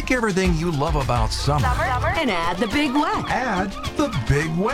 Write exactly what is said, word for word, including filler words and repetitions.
Take everything you love about summer And add the Big Wet. add the Big Wet.